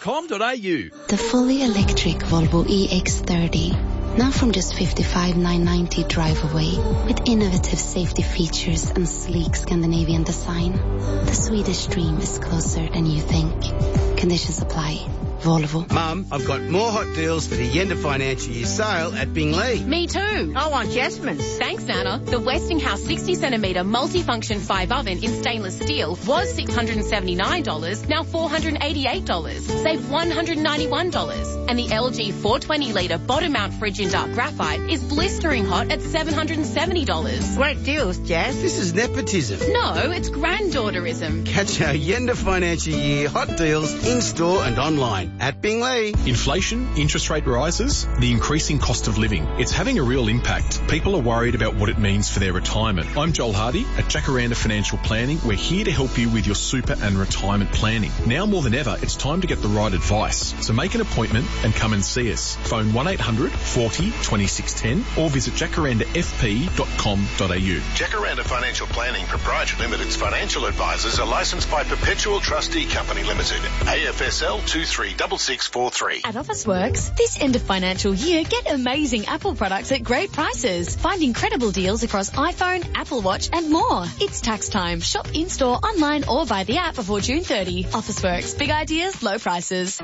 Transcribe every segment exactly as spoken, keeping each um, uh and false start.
com dot a u. The fully electric Volvo E X thirty. Now from just fifty-five thousand nine hundred ninety drive away, with innovative safety features and sleek Scandinavian design. The Swedish dream is closer than you think. Conditions apply. Volvo. Mum, I've got more hot deals for the end of financial year sale at Bingley. Me too. I want Jasmine's. Thanks, Anna. The Westinghouse sixty centimetre multifunction five oven in stainless steel was six hundred seventy-nine dollars, now four hundred eighty-eight dollars. Save one hundred ninety-one dollars. And the L G four hundred twenty litre bottom mount fridge in dark graphite is blistering hot at seven hundred seventy dollars. Great deals, Jazz. This is nepotism. No, it's granddaughterism. Catch our end of financial year hot deals in-store and online at Bingley. Inflation, interest rate rises, the increasing cost of living. It's having a real impact. People are worried about what it means for their retirement. I'm Joel Hardy at Jacaranda Financial Planning. We're here to help you with your super and retirement planning. Now more than ever, it's time to get the right advice. So make an appointment and come and see us. Phone one eight hundred forty twenty-six ten or visit jacaranda f p dot com dot a u. Jacaranda Financial Planning Proprietary Limited's financial advisors are licensed by Perpetual Trustee Company Limited, A F S L two three six six four three. At Officeworks, this end of financial year, get amazing Apple products at great prices. Find incredible deals across iPhone, Apple Watch and more. It's tax time. Shop in-store, online or via the app before June thirtieth. Officeworks. Big ideas, low prices.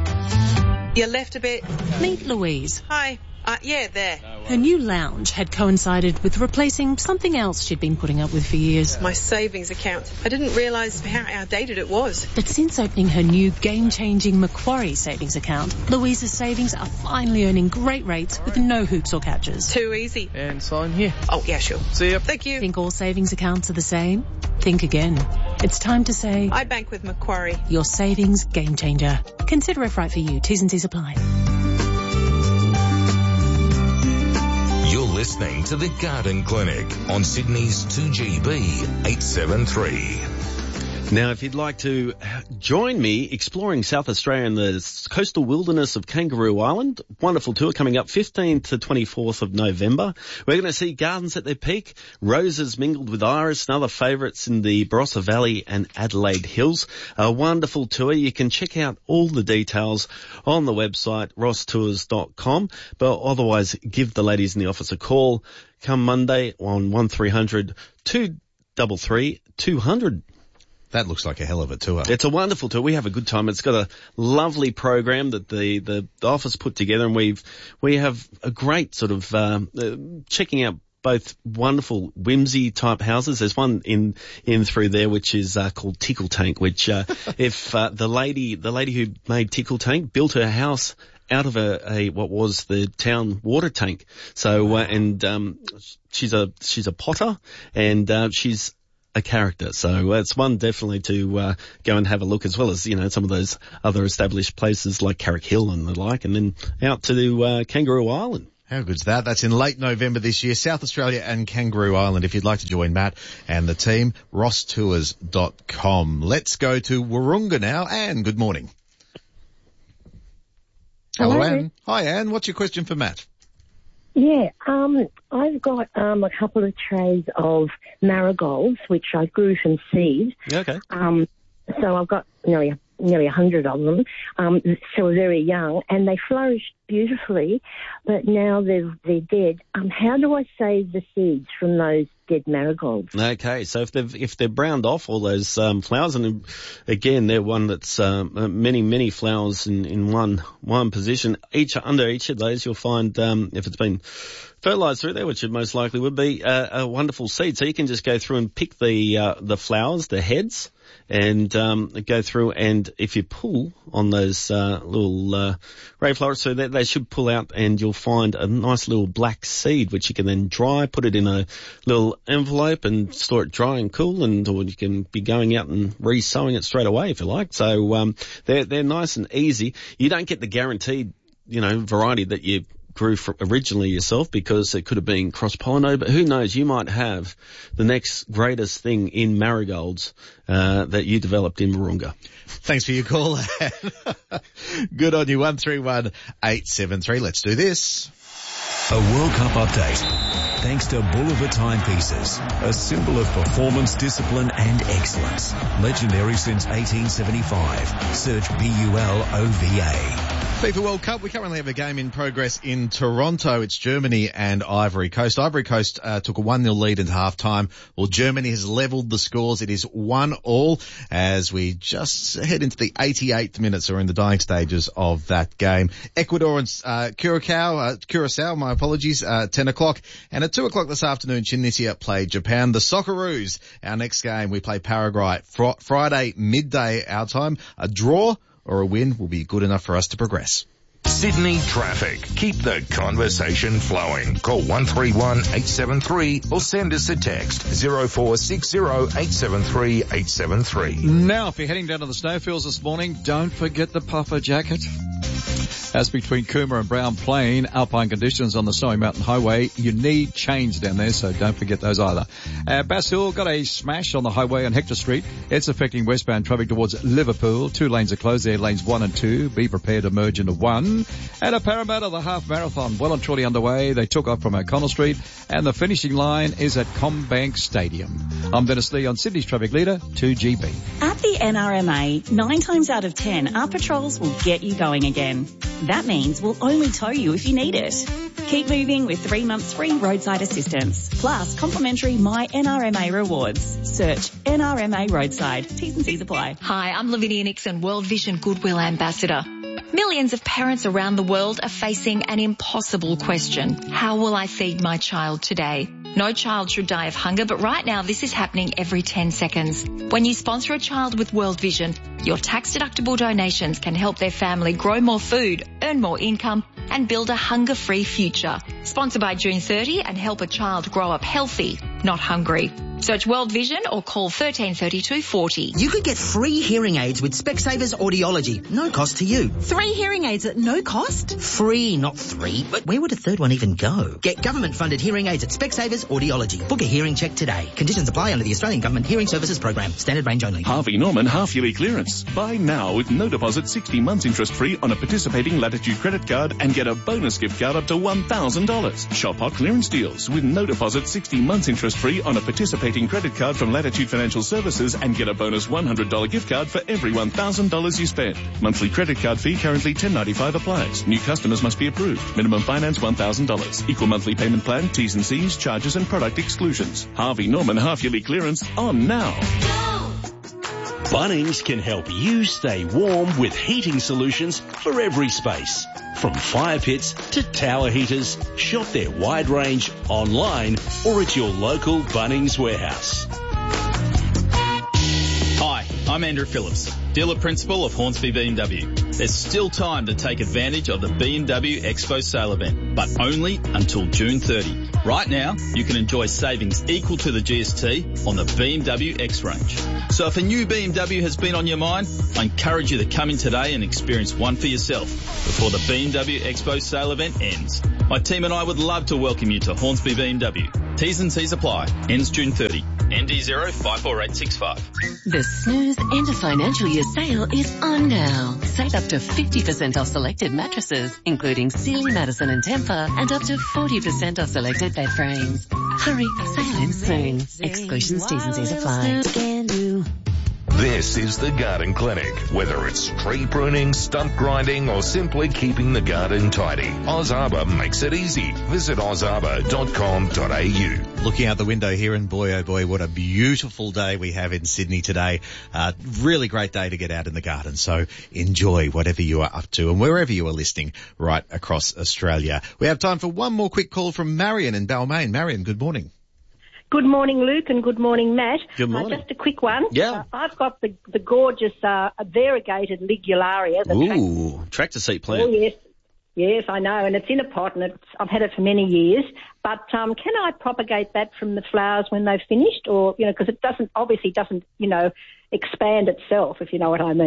You left a bit. Meet Louise. Hi. Uh, yeah, there. Her new lounge had coincided with replacing something else she'd been putting up with for years. My savings account. I didn't realise how outdated it was. But since opening her new game-changing Macquarie savings account, Louise's savings are finally earning great rates with no hoops or catches. Too easy. And sign here. Oh, yeah, sure. See ya. Thank you. Think all savings accounts are the same? Think again. It's time to say... I bank with Macquarie. Your savings game changer. Consider if right for you. T's and C's apply. You're listening to The Garden Clinic on Sydney's two G B eight seventy-three. Now, if you'd like to join me exploring South Australia and the coastal wilderness of Kangaroo Island, wonderful tour coming up fifteenth to twenty-fourth of November. We're going to see gardens at their peak, roses mingled with iris and other favourites in the Barossa Valley and Adelaide Hills. A wonderful tour. You can check out all the details on the website, ross tours dot com, but otherwise give the ladies in the office a call. Come Monday on one three hundred two three three two hundred. That looks like a hell of a tour. It's a wonderful tour. We have a good time. It's got a lovely program that the, the, the office put together, and we've, we have a great sort of, um, uh, checking out both wonderful whimsy type houses. There's one in, in through there which is, uh, called Tickle Tank, which, uh, if, uh, the lady, the lady who made Tickle Tank built her house out of a, a, what was the town water tank. So, uh, and, um, she's a, she's a potter, and, uh, she's, a character. So uh, it's one definitely to uh, go and have a look, as well as, you know, some of those other established places like Carrick Hill and the like, and then out to uh, Kangaroo Island. How good's that? That's in late November this year, South Australia and Kangaroo Island. If you'd like to join Matt and the team, ross tours dot com. Let's go to Wahroonga now. Anne, good morning. Hello, Hello, Anne. Hi, Anne. What's your question for Matt? Yeah, um, I've got um, a couple of trays of marigolds, which I grew from seed. Okay. Um, so I've got nearly nearly a hundred of them. Um, so very young, and they flourished beautifully, but now they're they're dead. Um, how do I save the seeds from those dead marigolds? Okay, so if they've if they're browned off, all those um, flowers, and again they're one that's um, many many flowers in, in one one position. Each under each of those, you'll find um, if it's been fertilised through there, which it most likely would be, a, a wonderful seed. So you can just go through and pick the uh, the flowers, the heads, and um, go through, and if you pull on those uh, little uh, ray flowers, so that they should pull out, and you'll find a nice little black seed, which you can then dry, put it in a little envelope and store it dry and cool, and or you can be going out and re-sowing it straight away if you like. So um, they're they're nice and easy. You don't get the guaranteed, you know, variety that you grew for originally yourself, because it could have been cross-pollinated, but who knows, you might have the next greatest thing in marigolds uh, that you developed in Wahroonga. Thanks for your call. Good on you. one three one eight seven three. Let's do this. A World Cup update. thanks to Boulevard Timepieces, a symbol of performance, discipline and excellence. Legendary since eighteen seventy-five. Search B U L O V A. FIFA World Cup, we currently have a game in progress in Toronto. It's Germany and Ivory Coast. Ivory Coast uh, took a one nil lead into half-time. Well, Germany has levelled the scores. It is one all as we just head into the eighty-eighth minutes, or in the dying stages of that game. Ecuador and uh, Curacao, uh, Curacao, my apologies, uh, ten o'clock. And at two o'clock this afternoon, Tunisia play Japan. The Socceroos, our next game, we play Paraguay. Fr- Friday midday our time. A draw or a win will be good enough for us to progress. Sydney traffic. Keep the conversation flowing. Call one three one, eight seven three or send us a text zero four six zero, eight seven three, eight seven three. Now, if you're heading down to the snowfields this morning, don't forget the puffer jacket. As between Cooma and Brown Plain, alpine conditions on the Snowy Mountain Highway, you need chains down there, so don't forget those either. Uh, Bass Hill got a smash on the highway on Hector Street. It's affecting westbound traffic towards Liverpool. Two lanes are closed there, lanes one and two. Be prepared to merge into one. And a Parramatta, the half marathon, well and truly underway. They took off from O'Connell Street, and the finishing line is at Combank Stadium. I'm Dennis Lee on Sydney's Traffic Leader, two G B. At the N R M A, nine times out of ten, our patrols will get you going again. That means we'll only tow you if you need it. Keep moving with three months free roadside assistance, plus complimentary My N R M A rewards. Search N R M A Roadside. T's and C's apply. Hi, I'm Lavinia Nixon, World Vision Goodwill Ambassador. Millions of parents around the world are facing an impossible question. How will I feed my child today? No child should die of hunger, but right now this is happening every ten seconds. When you sponsor a child with World Vision, your tax-deductible donations can help their family grow more food, earn more income, and build a hunger-free future. Sponsor by June thirtieth and help a child grow up healthy, not hungry. Search World Vision or call thirteen thirty-two forty. You could get free hearing aids with Specsavers Audiology. No cost to you. Three hearing aids at no cost? Free, not three. But where would a third one even go? Get government-funded hearing aids at Specsavers Audiology. Book a hearing check today. Conditions apply under the Australian Government Hearing Services Program. Standard range only. Harvey Norman half-yearly clearance. Buy now with no deposit, sixty months interest-free on a participating Latitude credit card and get a bonus gift card up to one thousand dollars. Shop hot clearance deals with no deposit, sixty months interest-free on a participating credit card from Latitude Financial Services and get a bonus one hundred dollars gift card for every one thousand dollars you spend. Monthly credit card fee currently ten dollars and ninety-five cents applies. New customers must be approved. Minimum finance one thousand dollars. Equal monthly payment plan, T's and C's, charges and product exclusions. Harvey Norman half-yearly clearance on now. Bunnings can help you stay warm with heating solutions for every space. From fire pits to tower heaters, shop their wide range online or at your local Bunnings warehouse. Hi, I'm Andrew Phillips, dealer principal of Hornsby B M W. There's still time to take advantage of the B M W Expo sale event, but only until June thirtieth. Right now, you can enjoy savings equal to the G S T on the B M W X range. So if a new B M W has been on your mind, I encourage you to come in today and experience one for yourself before the B M W Expo sale event ends. My team and I would love to welcome you to Hornsby B M W. T's and C's apply. Ends June thirtieth. N D zero five four eight six five. The Snooze End of Financial Year sale is on now. Save up to fifty percent off selected mattresses, including Sealy, Madison and Tempur, and up to forty percent off selected bed frames. Hurry, sale ends soon. Exclusions, T's and C's apply. This is the Garden Clinic. Whether it's tree pruning, stump grinding, or simply keeping the garden tidy, Oz Arbor makes it easy. Visit oz arbor dot com dot a u. Looking out the window here, and boy, oh boy, what a beautiful day we have in Sydney today. Uh, really great day to get out in the garden. So enjoy whatever you are up to and wherever you are listening right across Australia. We have time for one more quick call from Marion in Balmain. Marion, good morning. Good morning, Luke, and good morning, Matt. Good morning. Uh, just a quick one. Yeah. Uh, I've got the, the gorgeous uh, variegated ligularia. The Ooh, tra- tractor seat plant. Oh, yes. Yes, I know, and it's in a pot, and it's, I've had it for many years. But um, can I propagate that from the flowers when they've finished? Or, you know, because it doesn't, obviously doesn't, you know, expand itself, if you know what I mean.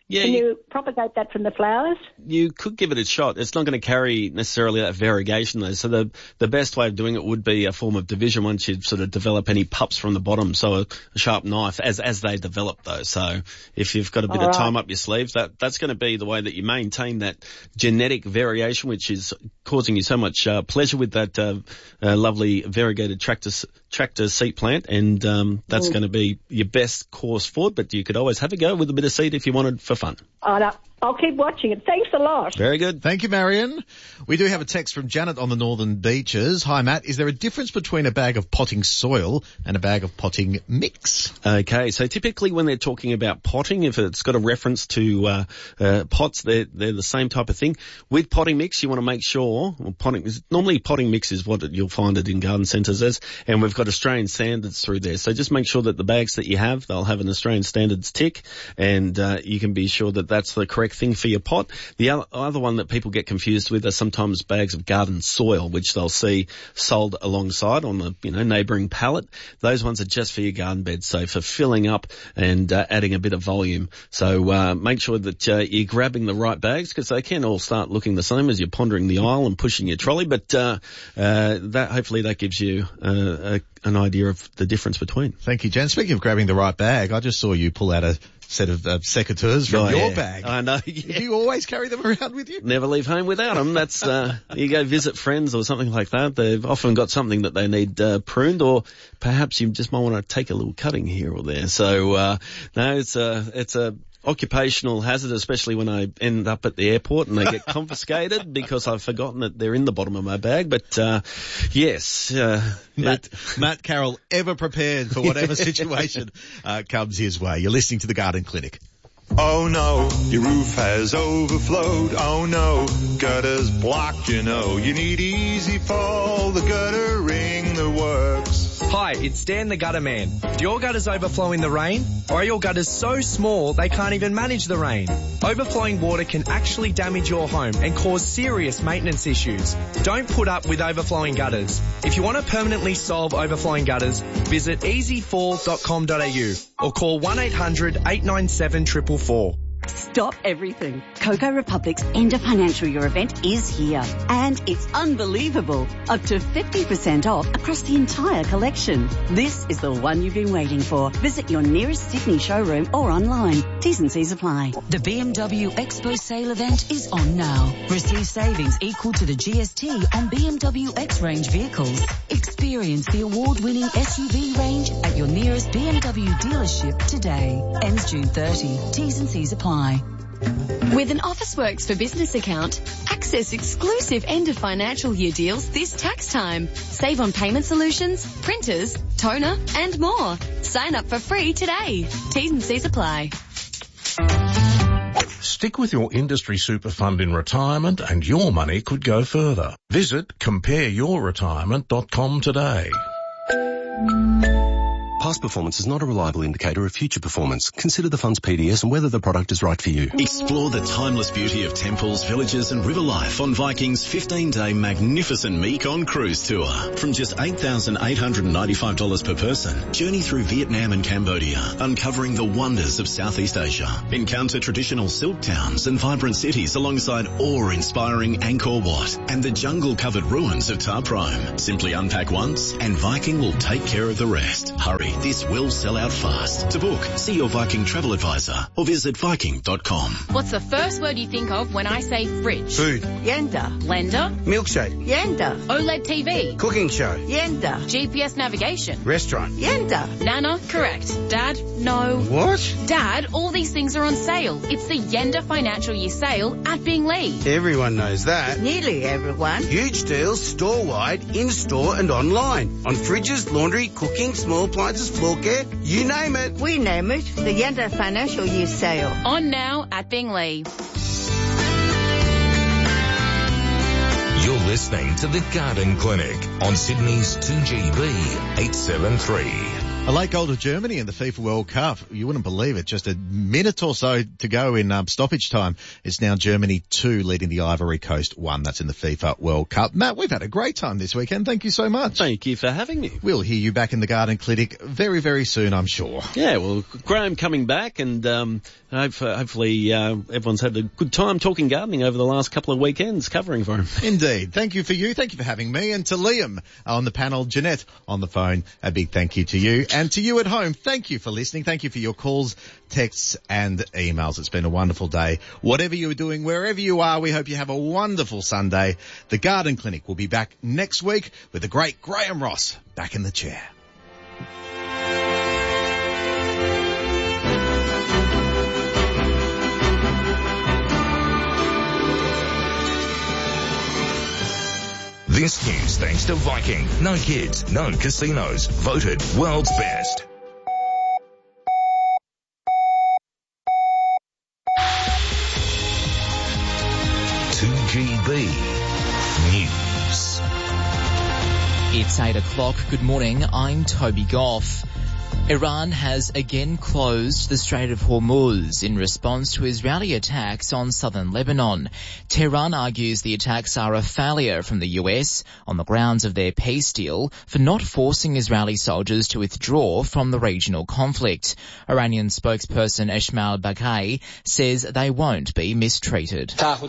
Yeah, Can you- you propagate that from the flowers? You could give it a shot. It's not going to carry necessarily that variegation though. So the the best way of doing it would be a form of division once you sort of develop any pups from the bottom. So a, a sharp knife as as they develop though. So if you've got a bit All of right. time up your sleeve, that that's going to be the way that you maintain that genetic variation, which is causing you so much uh, pleasure with that uh, uh, lovely variegated tractor s- tractor seed plant. And um, that's Mm. going to be your best course forward. But you could always have a go with a bit of seed if you wanted for fun. Oh, no, I'll keep watching it. Thanks a lot. Very good. Thank you, Marion. We do have a text from Janet on the Northern Beaches. Hi, Matt. Is there a difference between a bag of potting soil and a bag of potting mix? Okay, so typically when they're talking about potting, if it's got a reference to uh, uh, pots, they're, they're the same type of thing. With potting mix, you want to make sure, well, potting is, normally potting mix is what you'll find it in garden centres as, and we've got Australian standards through there. So just make sure that the bags that you have, they'll have an Australian standards tick, and uh, you can be sure that that's the correct thing for your pot. The other, other one that people get confused with are sometimes bags of garden soil, which they'll see sold alongside on the, you know, neighbouring pallet. Those ones are just for your garden bed, so for filling up and uh, adding a bit of volume. So uh, make sure that uh, you're grabbing the right bags, because they can all start looking the same as you're pondering the aisle and pushing your trolley, but uh, uh, that hopefully that gives you uh, a, an idea of the difference between. Thank you, Jen. Speaking of grabbing the right bag, I just saw you pull out a set of uh, secateurs from Oh, your yeah. bag. I know. Do you always carry them around with you? Never leave home without them. That's, uh, you go visit friends or something like that. They've often got something that they need, uh, pruned, or perhaps you just might want to take a little cutting here or there. So, uh, no, it's a, it's a, occupational hazard, especially when I end up at the airport and they get confiscated because I've forgotten that they're in the bottom of my bag. But, uh, yes, uh, Matt, Matt Carroll, ever prepared for whatever situation uh, comes his way. You're listening to the Garden Clinic. Oh no, your roof has overflowed. Oh no, gutter's blocked, you know. You need Easy Fall, the gutter ring that works. Hi, it's Dan the Gutter Man. Do your gutters overflow in the rain? Or are your gutters so small they can't even manage the rain? Overflowing water can actually damage your home and cause serious maintenance issues. Don't put up with overflowing gutters. If you want to permanently solve overflowing gutters, visit easy fall dot com dot a u or call one eight hundred eight nine seven four four four. Stop everything. Coco Republic's End of Financial Year event is here. And it's unbelievable. Up to fifty percent off across the entire collection. This is the one you've been waiting for. Visit your nearest Sydney showroom or online. T's and C's apply. The B M W Expo sale event is on now. Receive savings equal to the G S T on B M W X-Range vehicles. Experience the award-winning S U V range at your nearest B M W dealership today. Ends June thirtieth. T's and C's apply. With an Officeworks for Business account, access exclusive end of financial year deals this tax time. Save on payment solutions, printers, toner, and more. Sign up for free today. T's and C's apply. Stick with your industry super fund in retirement and your money could go further. Visit compare your retirement dot com today. Past performance is not a reliable indicator of future performance. Consider the fund's P D S and whether the product is right for you. Explore the timeless beauty of temples, villages and river life on Viking's fifteen-day magnificent Mekong cruise tour. From just eight thousand eight hundred ninety-five dollars per person, journey through Vietnam and Cambodia, uncovering the wonders of Southeast Asia. Encounter traditional silk towns and vibrant cities alongside awe-inspiring Angkor Wat and the jungle-covered ruins of Ta Prohm. Simply unpack once and Viking will take care of the rest. Hurry, this will sell out fast. To book, see your Viking travel advisor or visit viking dot com. What's the first word you think of when I say fridge? Food. Yenda. Blender. Milkshake. Yenda. OLED T V. Cooking show. Yenda. G P S navigation. Restaurant. Yenda. Nana, correct. Dad, no. What? Dad, all these things are on sale. It's the Yenda Financial Year Sale at Binglee. Everyone knows that. Nearly everyone. Huge deals store-wide, in-store and online. On fridges, laundry, cooking, small appliances, floor care, you name it. We name it the Yenda Financial Year Sale. On now at Binglee. You're listening to The Garden Clinic on Sydney's two G B eight seven three. A late goal to Germany in the FIFA World Cup. You wouldn't believe it. Just a minute or so to go in um, stoppage time. It's now Germany two leading the Ivory Coast one. That's in the FIFA World Cup. Matt, we've had a great time this weekend. Thank you so much. Thank you for having me. We'll hear you back in the Garden Clinic very, very soon, I'm sure. Yeah, well, Graham coming back and um, hopefully uh, everyone's had a good time talking gardening over the last couple of weekends covering for him. Indeed. Thank you for you. Thank you for having me. And to Liam on the panel, Jeanette on the phone, a big thank you to you. And to you at home, thank you for listening. Thank you for your calls, texts and emails. It's been a wonderful day. Whatever you're doing, wherever you are, we hope you have a wonderful Sunday. The Garden Clinic will be back next week with the great Graham Ross back in the chair. This news thanks to Viking. No kids, no casinos. Voted world's best. two G B News. It's eight o'clock. Good morning. I'm Toby Goff. Iran has again closed the Strait of Hormuz in response to Israeli attacks on southern Lebanon. Tehran argues the attacks are a failure from the U S on the grounds of their peace deal for not forcing Israeli soldiers to withdraw from the regional conflict. Iranian spokesperson Esmail Baghai says they won't be mistreated.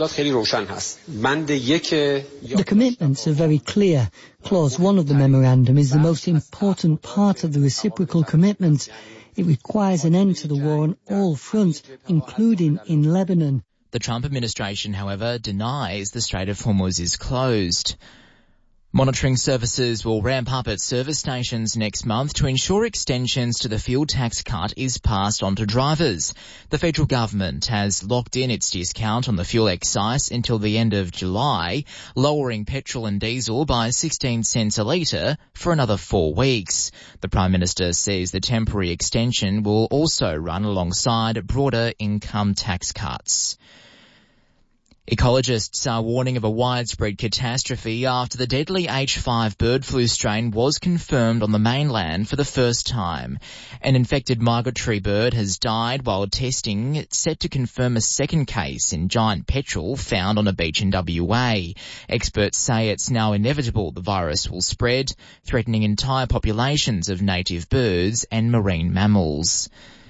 The commitments are very clear. Clause one of the memorandum is the most important part of the reciprocal commitment. It requires an end to the war on all fronts, including in Lebanon. The Trump administration, however, denies the Strait of Hormuz is closed. Monitoring services will ramp up at service stations next month to ensure extensions to the fuel tax cut is passed on to drivers. The federal government has locked in its discount on the fuel excise until the end of July, lowering petrol and diesel by sixteen cents a litre for another four weeks. The Prime Minister says the temporary extension will also run alongside broader income tax cuts. Ecologists are warning of a widespread catastrophe after the deadly H five bird flu strain was confirmed on the mainland for the first time. An infected migratory bird has died while testing set to confirm a second case in giant petrel found on a beach in W A. Experts say it's now inevitable the virus will spread, threatening entire populations of native birds and marine mammals.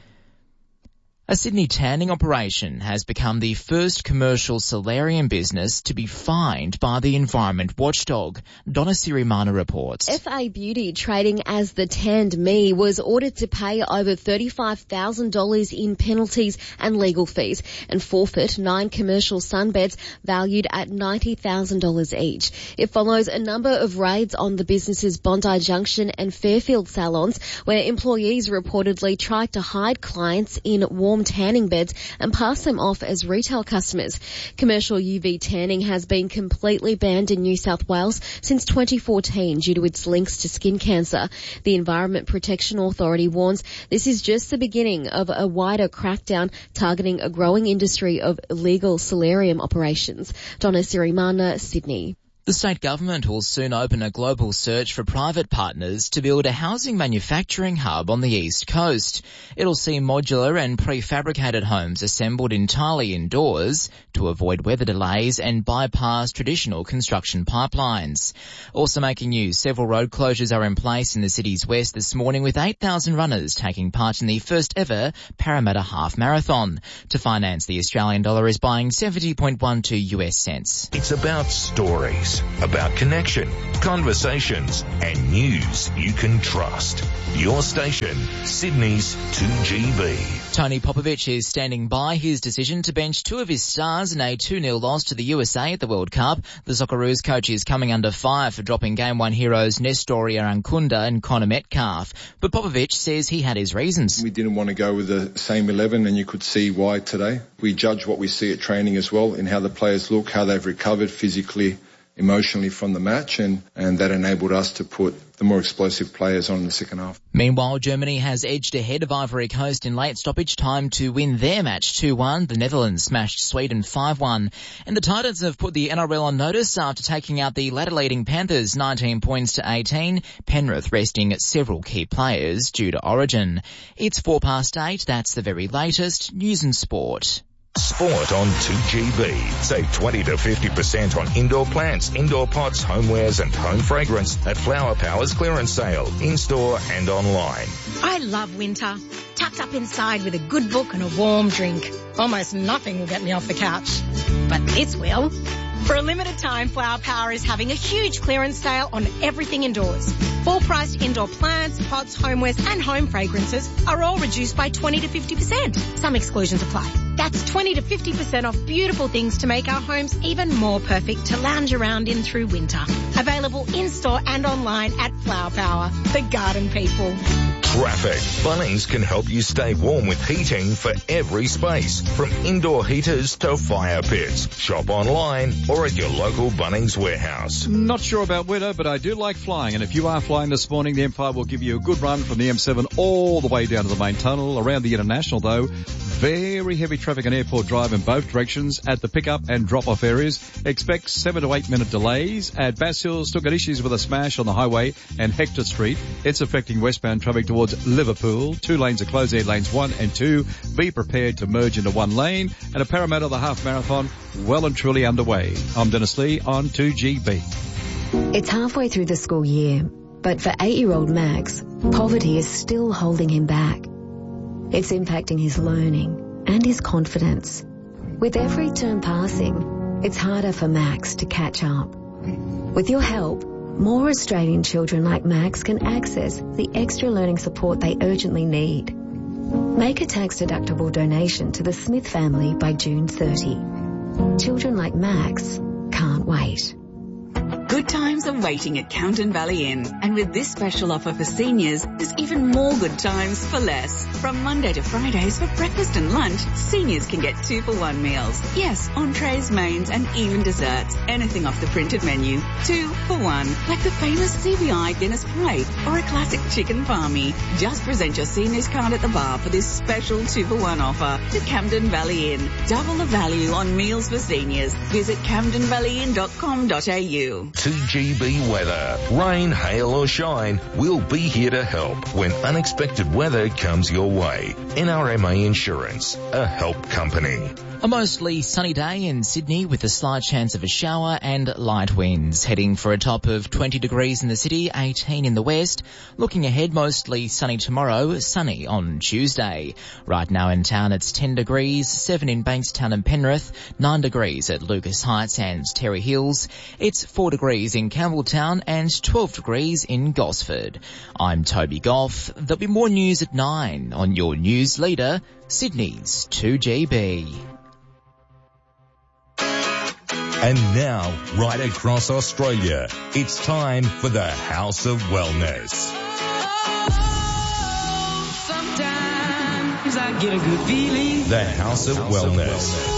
A Sydney tanning operation has become the first commercial solarium business to be fined by the environment watchdog. Donna Sirimana reports. F A Beauty, trading as the Tanned Me, was ordered to pay over thirty-five thousand dollars in penalties and legal fees and forfeit nine commercial sunbeds valued at ninety thousand dollars each. It follows a number of raids on the business's Bondi Junction and Fairfield salons where employees reportedly tried to hide clients in warm tanning beds and pass them off as retail customers. Commercial U V tanning has been completely banned in New South Wales since twenty fourteen due to its links to skin cancer. The Environment Protection Authority warns this is just the beginning of a wider crackdown targeting a growing industry of illegal solarium operations. Donna Sirimana, Sydney. The state government will soon open a global search for private partners to build a housing manufacturing hub on the east coast. It'll see modular and prefabricated homes assembled entirely indoors to avoid weather delays and bypass traditional construction pipelines. Also making news, several road closures are in place in the city's west this morning with eight thousand runners taking part in the first ever Parramatta Half Marathon. To finance, the Australian dollar is buying seventy point one two US cents. It's about stories, about connection, conversations, and news you can trust. Your station, Sydney's two G B. Tony Popovich is standing by his decision to bench two of his stars in a two nil loss to the U S A at the World Cup. The Socceroos coach is coming under fire for dropping Game one heroes Nestor Arancunda and Connor Metcalf. But Popovich says he had his reasons. We didn't want to go with the same eleven, and you could see why today. We judge what we see at training as well, in how the players look, how they've recovered physically, emotionally from the match, and, and that enabled us to put the more explosive players on in the second half. Meanwhile, Germany has edged ahead of Ivory Coast in late stoppage time to win their match two one. The Netherlands smashed Sweden five one. And the Titans have put the N R L on notice after taking out the ladder-leading Panthers nineteen points to eighteen. Penrith resting several key players due to Origin. It's four past eight. That's the very latest news and sport. Sport on two G B. Save twenty to fifty percent on indoor plants, indoor pots, homewares and home fragrance at Flower Power's clearance sale, in-store and online. I love winter. Tucked up inside with a good book and a warm drink. Almost nothing will get me off the couch. But this will. For a limited time, Flower Power is having a huge clearance sale on everything indoors. Full-priced indoor plants, pots, homewares and home fragrances are all reduced by twenty to fifty percent. Some exclusions apply. That's twenty to fifty percent off beautiful things to make our homes even more perfect to lounge around in through winter. Available in-store and online at Flower Power, the garden people. Traffic. Bunnings can help you stay warm with heating for every space, from indoor heaters to fire pits. Shop online or at your local Bunnings warehouse. Not sure about weather, but I do like flying, and if you are flying this morning, the Empire will give you a good run from the M seven all the way down to the main tunnel. Around the International, though, very heavy traffic on Airport Drive in both directions at the pick-up and drop-off areas. Expect seven to eight minute delays. At Bass Hills, still got issues with a smash on the highway and Hector Street. It's affecting westbound traffic towards Liverpool. Two lanes are closed there, lanes one and two. Be prepared to merge into one lane. And a Parramatta the half marathon well and truly underway. I'm Dennis Lee on two G B. It's halfway through the school year, but for eight-year-old Max, poverty is still holding him back. It's impacting his learning and his confidence. With every term passing, it's harder for Max to catch up. With your help, more Australian children like Max can access the extra learning support they urgently need. Make a tax-deductible donation to the Smith family by June thirtieth. Children like Max can't wait. Good times are waiting at Camden Valley Inn, and with this special offer for seniors, there's even more good times for less. From Monday to Fridays for breakfast and lunch, seniors can get two for one meals. Yes, entrees, mains and even desserts. Anything off the printed menu. Two for one. Like the famous C B I Guinness Plate or a classic chicken palmy. Just present your seniors card at the bar for this special two for one offer to Camden Valley Inn. Double the value on meals for seniors. Visit camden valley inn dot com dot a u. two G B weather. Rain, hail or shine, we'll be here to help when unexpected weather comes your way. N R M A Insurance, a help company. A mostly sunny day in Sydney with a slight chance of a shower and light winds. Heading for a top of twenty degrees in the city, eighteen in the west. Looking ahead, mostly sunny tomorrow, sunny on Tuesday. Right now in town it's ten degrees, seven in Bankstown and Penrith, nine degrees at Lucas Heights and Terry Hills. It's four degrees in Campbelltown and twelve degrees in Gosford. I'm Toby Goff. There'll be more news at nine on your news leader, Sydney's two G B. And now, right across Australia, it's time for the House of Wellness. Sometimes I get a good feeling. The House of Wellness.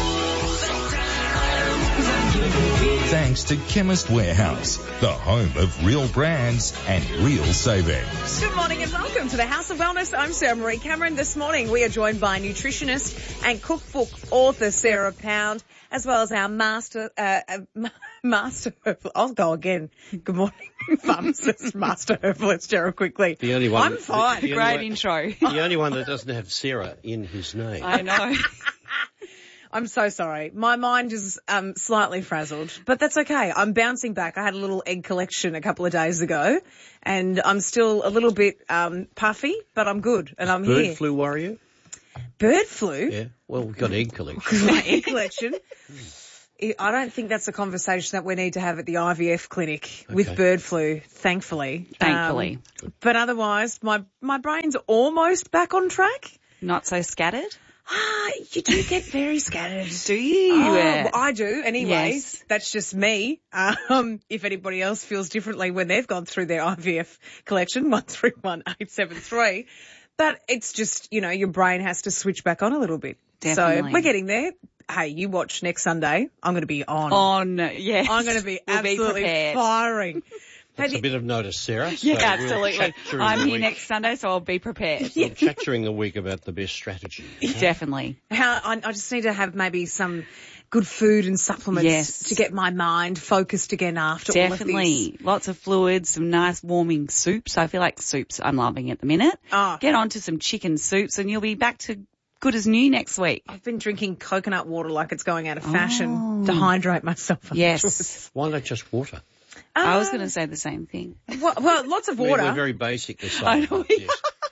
Thanks to Chemist Warehouse, the home of real brands and real savings. Good morning and welcome to the House of Wellness. I'm Sarah Marie Cameron. This morning we are joined by nutritionist and cookbook author Sarah Pound, as well as our master, uh, uh, master, I'll go again. Good morning, pharmacist, master herbalist, Gerald Quigley. The only one. I'm fine. The, the Great one, intro. The only one that doesn't have Sarah in his name. I know. I'm so sorry. My mind is um, slightly frazzled, but that's okay. I'm bouncing back. I had a little egg collection a couple of days ago, and I'm still a little bit um, puffy, but I'm good, and I'm Bird here. Bird flu warrior? Bird flu? Yeah. Well, we've got egg collection. My egg collection. I don't think that's a conversation that we need to have at the I V F clinic okay. with bird flu, thankfully. Thankfully. Um, but otherwise, my, my brain's almost back on track. Not so scattered? Ah, you do get very scattered. Do you? Oh, well, I do anyway. Yes. That's just me. Um, if anybody else feels differently when they've gone through their I V F collection, one three one eight seven three. But it's just, you know, your brain has to switch back on a little bit. Definitely. So we're getting there. hey, you watch next Sunday. I'm going to be on. On, yes. I'm going to be We'll absolutely be firing. That's a bit of notice, Sarah. So Yeah, we'll absolutely. chat I'm the here week. next Sunday, so I'll be prepared. We'll chat during the week about the best strategy. Okay? Definitely. How I, I just need to have maybe some good food and supplements Yes. to get my mind focused again after all of this. Definitely. Lots of fluids, some nice warming soups. I feel like soups I'm loving at the minute. Oh. Get on to some chicken soups and you'll be back to good as new next week. I've been drinking coconut water like it's going out of fashion Oh. to hydrate myself. Yes. Why not just water? I was going to say the same thing. Well, well lots of We- water. We're very basic this I side. know. Yes.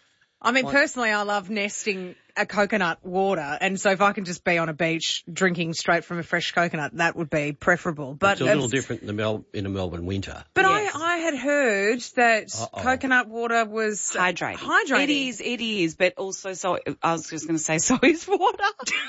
I mean, Why- personally, I love nesting a coconut water, and so if I can just be on a beach drinking straight from a fresh coconut, that would be preferable. But it's a little it's- different in, the Mel- in a Melbourne winter. But I, I had heard that Uh-oh. coconut water was Hydrating. Hydrating. It is, it is, but also so, I was just going to say so is water.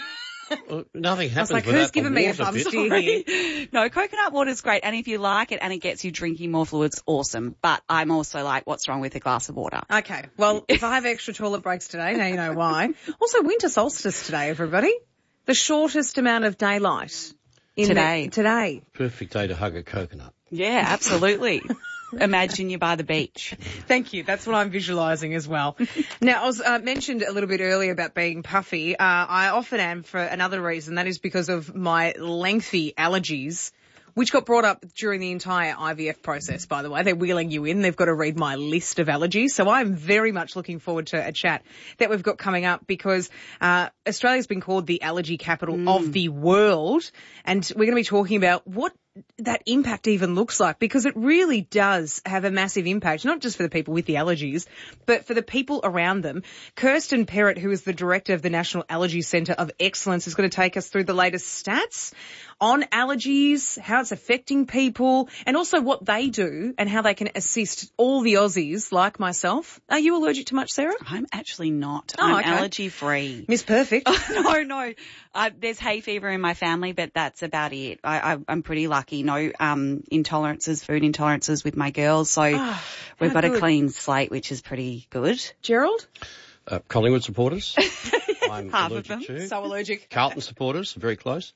Well, nothing happens like, without who's giving the me a water thumb bit. steer here? No, coconut water is great, and if you like it and it gets you drinking more fluids, awesome. But I'm also like, what's wrong with a glass of water? Okay, well, if I have extra toilet breaks today, now you know why. Also, winter solstice today, everybody. The shortest amount of daylight. In Today. The, today. Perfect day to hug a coconut. Yeah, absolutely. Imagine you're by the beach. Thank you. That's what I'm visualising as well. Now, I was uh, mentioned a little bit earlier about being puffy. Uh, I often am for another reason. That is because of my lengthy allergies, which got brought up during the entire I V F process, by the way. They're wheeling you in. They've got to read my list of allergies. So I'm very much looking forward to a chat that we've got coming up because uh, Australia's been called the allergy capital Mm. of the world. And we're going to be talking about what that impact even looks like, because it really does have a massive impact, not just for the people with the allergies, but for the people around them. Kirsten Perrott, who is the director of the National Allergy Centre of Excellence, is going to take us through the latest stats on allergies, how it's affecting people, and also what they do and how they can assist all the Aussies like myself. Are you allergic to much, Sarah? I'm actually not. Oh, I'm okay. allergy free. Miss Perfect. no, no. Uh, there's hay fever in my family, but that's about it. I, I, I'm pretty lucky. No um, intolerances, food intolerances with my girls. So Oh, we've how got a good. clean slate, which is pretty good. Gerald? Uh, Collingwood supporters. I'm Half of allergic them. to. So allergic. Carlton supporters, very close.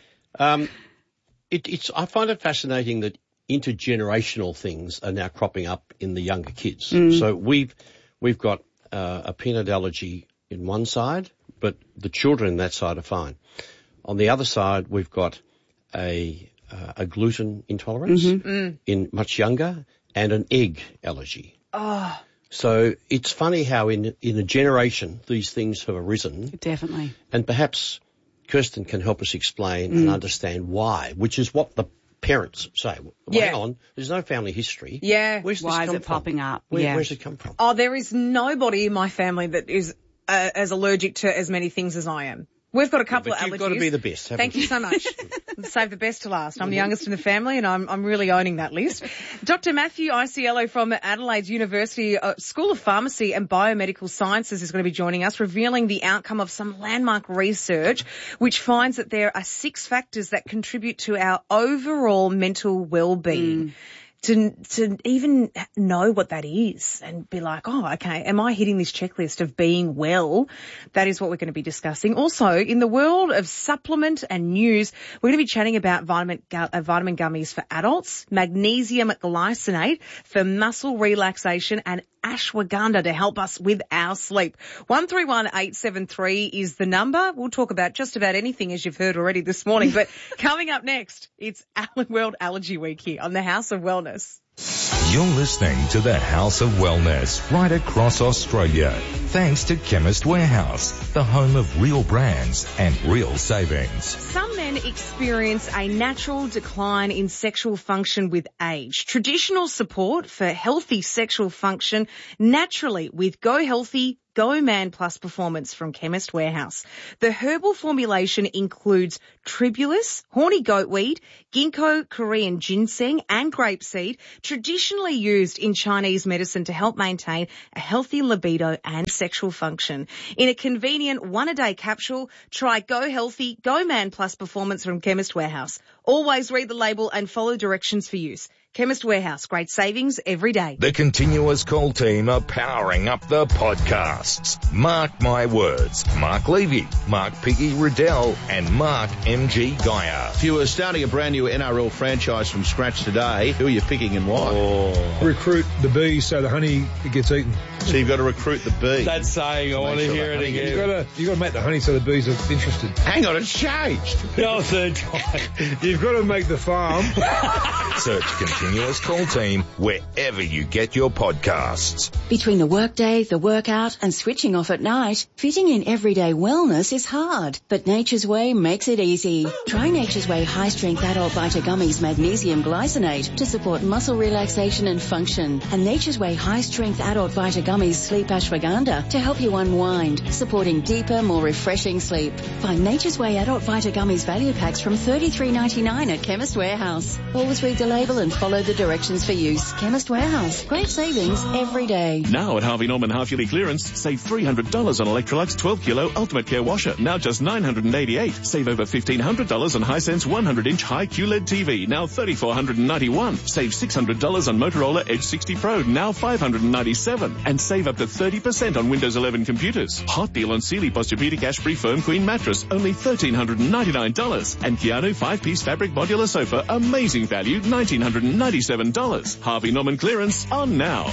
Um, it, it's, I find it fascinating that intergenerational things are now cropping up in the younger kids. Mm. So we've, we've got uh, a peanut allergy in one side, but the children in that side are fine. On the other side, we've got a, uh, a gluten intolerance Mm-hmm. Mm. in much younger and an egg allergy. Oh. So it's funny how in, in a generation these things have arisen. Definitely. And perhaps Kirsten can help us explain Mm. and understand why, which is what the parents say. Well, Yeah. Hang on, there's no family history. Yeah. Where's this Why is come it from? popping up? Where, Yeah. Where's it come from? Oh, there is nobody in my family that is uh, as allergic to as many things as I am. We've got a couple but of you've allergies. got to be the best, haven't Thank you you? so much. Save the best to last. I'm the youngest in the family and I'm, I'm really owning that list. Doctor Matthew Iciello from Adelaide University uh, School of Pharmacy and Biomedical Sciences is going to be joining us, revealing the outcome of some landmark research which finds that there are six factors that contribute to our overall mental well-being. Mm. To, to even know what that is and be like, oh, okay, am I hitting this checklist of being well? That is what we're going to be discussing. Also, in the world of supplement and news, we're going to be chatting about vitamin, gu- uh, vitamin gummies for adults, magnesium glycinate for muscle relaxation, and ashwagandha to help us with our sleep. one three one eight seven three is the number. We'll talk about just about anything, as you've heard already this morning. But coming up next, it's World Allergy Week here on the House of Wellness. You're listening to the House of Wellness right across Australia. Thanks to Chemist Warehouse, the home of real brands and real savings. Some men experience a natural decline in sexual function with age. Traditional support for healthy sexual function naturally with Go Healthy, Go Man Plus Performance from Chemist Warehouse. The herbal formulation includes tribulus, horny goatweed, ginkgo, Korean ginseng and grapeseed, traditionally used in Chinese medicine to help maintain a healthy libido and sexual function. In a convenient one-a-day capsule, try Go Healthy, Go Man Plus Performance from Chemist Warehouse. Always read the label and follow directions for use. Chemist Warehouse, great savings every day. The Continuous Call team are powering up the podcasts. Mark my words. Mark Levy, Mark Piggy Riddell, and Mark M G Geyer. If you were starting a brand new N R L franchise from scratch today, who are you picking and why? Oh. Recruit the bees so the honey gets eaten. So you've got to recruit the bee. That's saying I want to sure hear it again. You've got to, you've got to make the honey so the bees are interested. Hang on, it's changed. No, third time. You've got to make the farm. Search Continuous Call team wherever you get your podcasts. Between the workday, the workout and switching off at night, fitting in everyday wellness is hard. But Nature's Way makes it easy. Try Nature's Way High Strength Adult Vita Gummies Magnesium Glycinate to support muscle relaxation and function. And Nature's Way High Strength Adult Vita Gummies Sleep Ashwagandha to help you unwind, supporting deeper, more refreshing sleep. Find Nature's Way Adult Vita Gummies value packs from thirty-three ninety-nine at Chemist Warehouse. Always read the label and follow the directions for use. Chemist Warehouse. Great savings every day. Now at Harvey Norman half-yearly clearance, save three hundred dollars on Electrolux twelve kilo Ultimate Care washer, now just nine hundred eighty-eight dollars. Save over fifteen hundred dollars on Hisense one hundred inch high Q L E D T V, now three thousand four hundred ninety-one dollars. Save six hundred dollars on Motorola Edge sixty Pro, now five hundred ninety-seven dollars. And save up to thirty percent on Windows eleven computers. Hot deal on Sealy Posturepedic Ash-Free Firm Queen Mattress, only one thousand three hundred ninety-nine dollars. And Keanu five-piece fabric modular sofa, amazing value, one thousand nine hundred ninety-seven dollars. Harvey Norman clearance on now.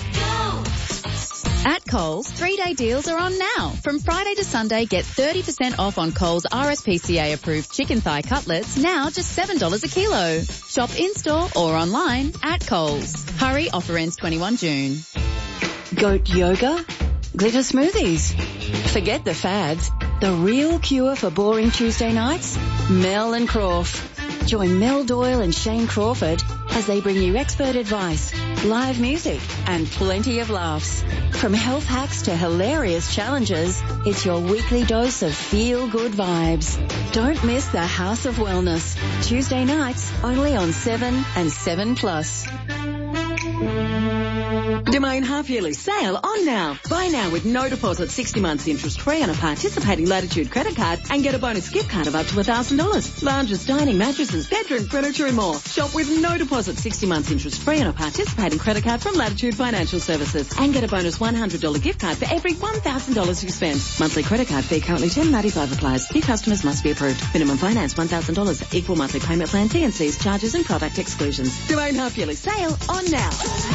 At Coles, three-day deals are on now. From Friday to Sunday, get thirty percent off on Coles R S P C A-approved chicken thigh cutlets, now just seven dollars a kilo. Shop in-store or online at Coles. Hurry, offer ends twenty-first of June. Goat yoga? Glitter smoothies? Forget the fads. The real cure for boring Tuesday nights? Mel and Croft. Join Mel Doyle and Shane Crawford as they bring you expert advice, live music, and plenty of laughs. From health hacks to hilarious challenges, it's your weekly dose of feel-good vibes. Don't miss the House of Wellness. Tuesday nights, only on seven and seven plus. Domain half-yearly sale on now. Buy now with no deposit, sixty months interest-free on a participating Latitude credit card and get a bonus gift card of up to one thousand dollars. Lounges, dining, mattresses, bedroom furniture and more. Shop with no deposit, sixty months interest-free on a participating credit card from Latitude Financial Services and get a bonus one hundred dollars gift card for every one thousand dollars you spend. Monthly credit card fee currently ten dollars ninety-five applies. New customers must be approved. Minimum finance one thousand dollars. Equal monthly payment plan, T and C's, charges and product exclusions. Domain half-yearly sale on now.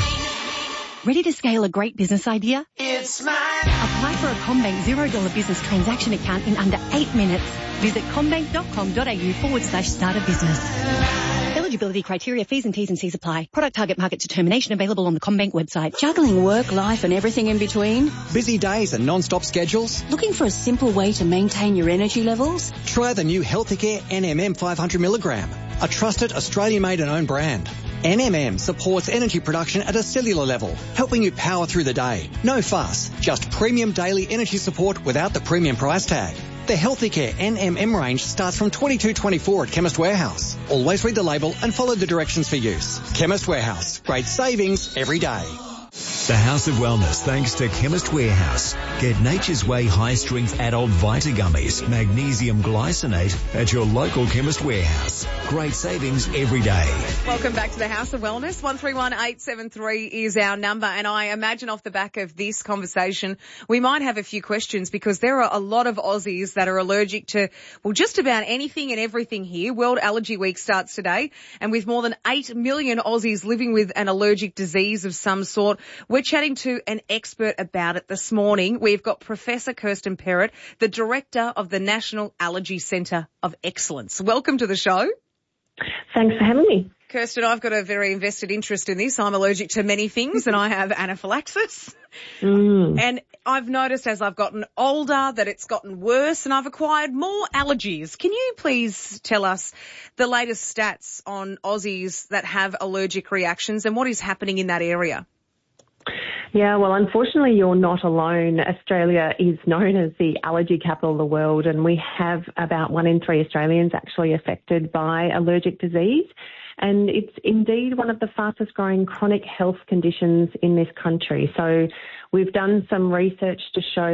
Ready to scale a great business idea? It's mine. Apply for a CommBank zero dollar business transaction account in under eight minutes. Visit commbank.com.au forward slash start a business. Eligibility criteria, fees and T's and C's apply. Product target market determination available on the CommBank website. Juggling work, life and everything in between? Busy days and non-stop schedules? Looking for a simple way to maintain your energy levels? Try the new Healthicare N M M five hundred milligram, a trusted Australian-made and owned brand. N M M supports energy production at a cellular level, helping you power through the day. No fuss, just premium daily energy support without the premium price tag. The Healthicare N M M range starts from twenty-two twenty-four at Chemist Warehouse. Always read the label and follow the directions for use. Chemist Warehouse, great savings every day. The House of Wellness, thanks to Chemist Warehouse. Get Nature's Way High Strength Adult Vita Gummies, Magnesium Glycinate at your local Chemist Warehouse. Great savings every day. Welcome back to the House of Wellness. one three one eight seven three is our number, and I imagine off the back of this conversation we might have a few questions because there are a lot of Aussies that are allergic to, well, just about anything and everything here. World Allergy Week starts today, and with more than eight million Aussies living with an allergic disease of some sort, we're chatting to an expert about it this morning. We've got Professor Kirsten Perrott, the Director of the National Allergy Centre of Excellence. Welcome to the show. Thanks for having me. Kirsten, I've got a very invested interest in this. I'm allergic to many things and I have anaphylaxis. Mm. And I've noticed as I've gotten older that it's gotten worse and I've acquired more allergies. Can you please tell us the latest stats on Aussies that have allergic reactions and what is happening in that area? Yeah, well, unfortunately, you're not alone. Australia is known as the allergy capital of the world, and we have about one in three Australians actually affected by allergic disease. And it's indeed one of the fastest growing chronic health conditions in this country. So we've done some research to show